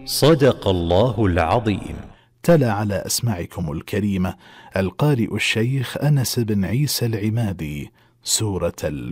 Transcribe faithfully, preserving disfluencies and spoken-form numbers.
صدق الله العظيم. تلا على أسماعكم الكريمة القارئ الشيخ أنس بن عيسى العمادي سورة